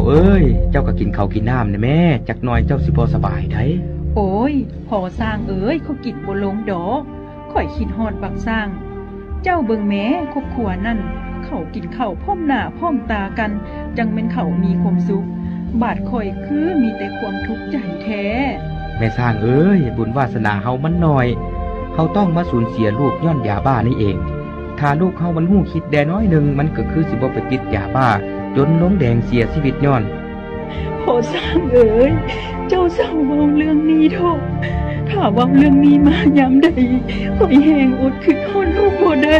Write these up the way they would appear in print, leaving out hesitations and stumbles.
เอ้ยเจ้าก็กินข้าวกินน้ำนะแม่จักหน่อยเจ้าสิบ่สบายได้โอ้ยพอสร้างเอ้ยเขากินบ่ลงดอกข่อยคิดฮอดบักสร้างเจ้าเบิ่งแม้ครอบครัวนั่นเขากินข้าวพร้อมหน้าพร้อมตากันจังเป็นเขามีความสุขบาดข่อยคือมีแต่ความทุกข์ใจแท้แม่สร้างเอ้ยบุญวาสนาเฮามันน้อยเฮาต้องมาสูญเสียลูกย้อนยาบ้านี่เองถ้าลูกเฮามันหู้คิดแดน้อยนึงมันก็คือสิบ่ไปติดยาบ้าจนล้มแดงเสียชีวิตย้อนพอสร้างเอ้ยเจ้าเศร้าเว้าเรื่องนี้เถอะถ้าเว้าเรื่องนี้มายามใดข่อยแหงอดคิดฮอดลูกบ่ได้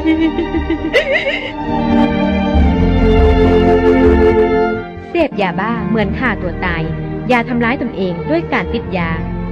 เสพยาบ้าเหมือนฆ่าตัวตายอย่าทำร้ายตนเองด้วยการติดยา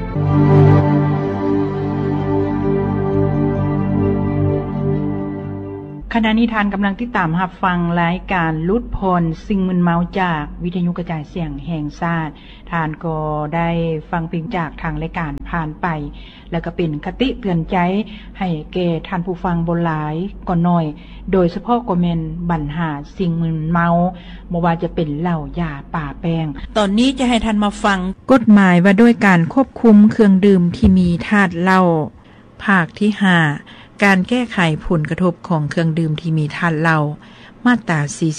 ขณะนี้ท่านกำลังติดตามรับฟังรายการลุดพลสิ่งมึนเมาจากวิทยุกระจายเสียงแห่งชาติท่านก็ได้ฟังเพลงจากทางรายการผ่านไปแล้วก็เป็นคติเตือนใจให้แก่ท่านผู้ฟังบ่หลายก็น้อยโดยเฉพาะก็แม่นปัญหาสิ่งมึนเมาบ่ว่าจะเป็นเหล้ายาป่าแป้งตอนนี้จะให้ท่านมาฟังกฎหมายว่าด้วยการควบคุมเครื่องดื่มที่มีธาตุเหล้าภาคที่5การแก้ไขผลกระทบของเครื่องดื่มที่มีธาตุเหล้ามาตรา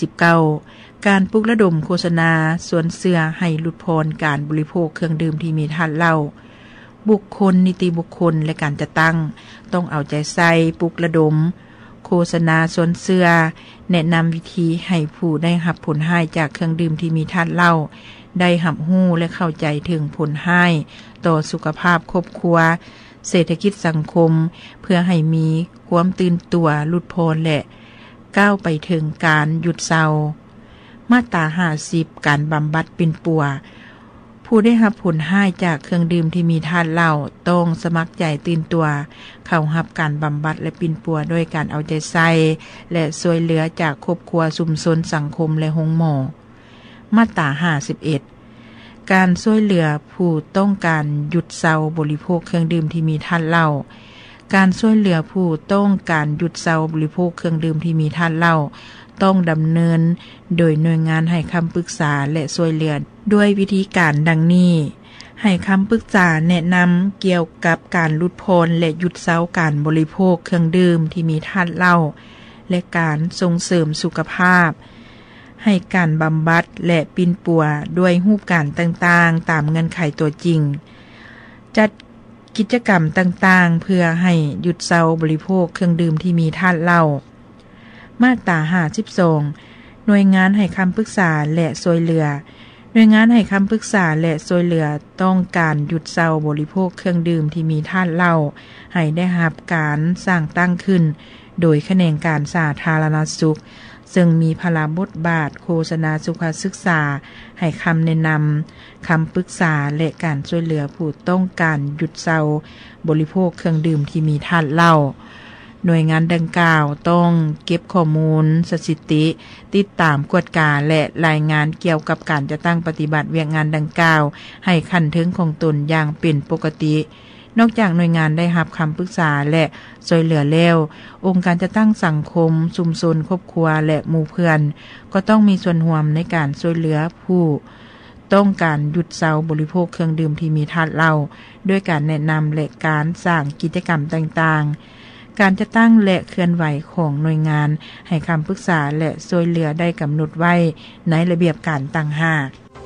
49การปลุกระดมโฆษณาสวนเสือให้ลดพรการบริโภคเครื่องดื่มที่มีธาตุเหล้าบุคคลนิติบุคคลและการจัดตั้งต้องเอาใจใส่ปลุกระดมโฆษณาสวนเสือแนะนำวิธีให้ผู้ได้รับผลให้จากเครื่องดื่มที่มีธาตุเหล้าได้รับรู้และเข้าใจถึงผลให้ต่อสุขภาพครอบครัวเศรษฐกิจสังคมเพื่อให้มีความตื่นตัวหลุดพ้นและก้าวไปถึงการหยุดเศร้ามาตรา50การบำบัดปิ่นปัวผู้ได้รับผลให้จากเครื่องดื่มที่มีธาตุเหล้าต้องสมัครใจตื่นตัวเข้ารับการบำบัดและปิ่นปัวด้วยการเอาใจใส่และช่วยเหลือจากครอบครัวชุมชนสังคมและโรงหมอมาตรา51การช่วยเหลือผู้ต้องการหยุดเซาบริโภคเครื่องดื่มที่มีธาตุเหล้าการช่วยเหลือผู้ต้องการหยุดเซาบริโภคเครื่องดื่มที่มีธาตุเหล้าต้องดำเนินโดยหน่วยงานให้คำปรึกษาและช่วยเหลือด้วยวิธีการดังนี้ให้คำปรึกษาแนะนำเกี่ยวกับการลดพ้นและหยุดเซาการบริโภคเครื่องดื่มที่มีธาตุเหล้าและการส่งเสริมสุขภาพให้การบำบัดและปิ่นปัวด้วยรูปการต่างๆตามเงื่อนไขตัวจริงจัดกิจกรรมต่างๆเพื่อให้หยุดเซาบริโภคเครื่องดื่มที่มีธาตุเหล้ามาตรา52หน่วยงานให้คำปรึกษาและช่วยเหลือหน่วยงานให้คำปรึกษาและช่วยเหลือต้องการหยุดเซาบริโภคเครื่องดื่มที่มีธาตุเหล้าให้ได้รับการสร้างตั้งขึ้นโดยแขนงการสาธารณสุขซึ่งมีพลบทบาทโฆษณาสุขศึกษาให้คำแนะนำคำปรึกษาและการช่วยเหลือผู้ต้องการหยุดเซาบริโภคเครื่องดื่มที่มีธาตุเหล้าหน่วยงานดังกล่าวต้องเก็บข้อมูลสถิติติดตามกวดกาและรายงานเกี่ยวกับการจะตั้งปฏิบัติเวียกงานดังกล่าวให้คันถึงของตนอย่างเป็นปกตินอกจากหน่วยงานได้รับคำปรึกษาและช่วยเหลือแล้วองค์การจะตั้งสังคมชุมชนครอบครัวและหมู่เพื่อนก็ต้องมีส่วนร่วมในการช่วยเหลือผู้ต้องการหยุดเซาบริโภคเครื่องดื่มที่มีธาตุเหล้าด้วยการแนะนำและการสร้างกิจกรรมต่างๆการจะตั้งและเคลื่อนไหวของหน่วยงานให้คำปรึกษาและช่วยเหลือได้กำหนดไว้ในระเบียบการต่างหาก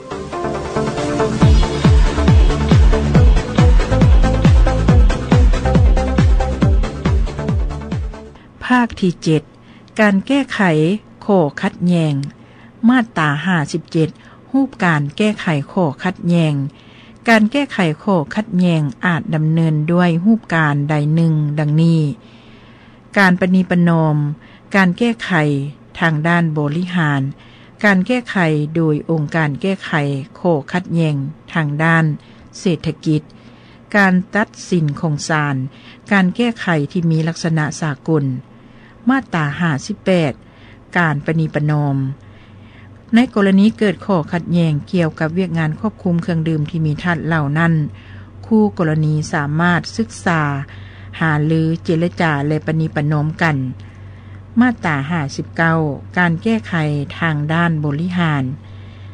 ภาคที่7การแก้ไขข้อขัดแย้งมาตรา57รูปการแก้ไขข้อขัดแย้งการแก้ไขข้อขัดแย้งอาจดำเนินด้วยรูปการใดหนึ่งดังนี้การประนีประนอมการแก้ไขทางด้านบริหารการแก้ไขโดยองค์การแก้ไขข้อขัดแย้งทางด้านเศรษฐกิจการตัดสินของศาลการแก้ไขที่มีลักษณะสากลมาตรา58การประนีประนอมในกรณีเกิดข้อขัดแย้งเกี่ยวกับเวียกงานควบคุมเครื่องดื่มที่มีธาตุเหล้านั้นคู่กรณีสามารถศึกษาหารือเจรจาและประนีประนอมกันมาตรา59การแก้ไขทางด้านบริหาร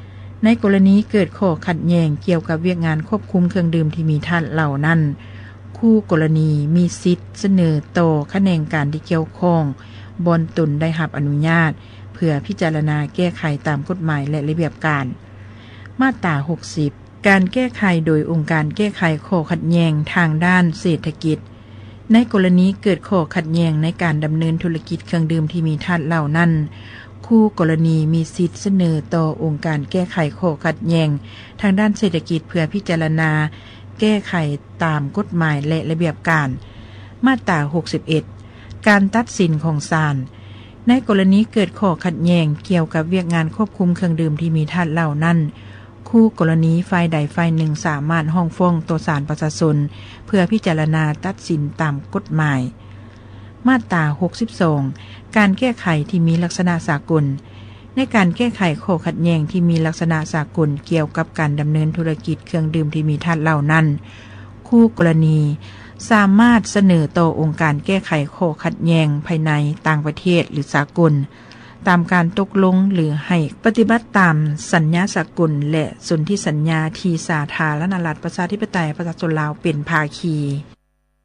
ในกรณีเกิดข้อขัดแย้งเกี่ยวกับเวียกงานควบคุมเครื่องดื่มที่มีธาตุเหล่านั้นคู่กรณีมีสิทธิ์เสนอต่อคะแนนการที่เกี่ยวข้องบอนตนได้รับอนุญาตเพื่อพิจารณาแก้ไขตามกฎหมายและระเบียบการมาตรา60การแก้ไขโดยองค์การแก้ไขข้อขัดแย้งทางด้านเศรษฐกิจในกรณีเกิดข้อขัดแย้งในการดำเนินธุรกิจเครื่องดื่มที่มีธาตุเหล่านั้นคู่กรณีมีสิทธิ์เสนอต่อองค์การแก้ไขข้อขัดแย้งทางด้านเศรษฐกิจเพื่อพิจารณาแก้ไขตามกฎหมายและระเบียบการมาตรา61การตัดสินของศาลในกรณีเกิดข้อขัดแย้งเกี่ยวกับเวียกงานควบคุมเครื่องดื่มที่มีธาตุเหล่านั้นคู่กรณีฝ่ายใดฝ่ายหนึ่งสามารถร้องฟ้องต่อศาลประชาชนเพื่อพิจารณาตัดสินตามกฎหมายมาตรา62การแก้ไขที่มีลักษณะสากลในการแก้ไขข้อขัดแย้งที่มีลักษณะสากลเกี่ยวกับการดำเนินธุรกิจเครื่องดื่มที่มีธาตุเหล่านั้นคู่กรณีสามารถเสนอต่อองค์การแก้ไขข้อขัดแย้งภายในต่างประเทศหรือสากลตามการตกลงหรือให้ปฏิบัติตามสัญญาสากลและสนธิสัญญาที่สาธารณรัฐประชาธิปไตยประชาชนลาวเป็นภาคี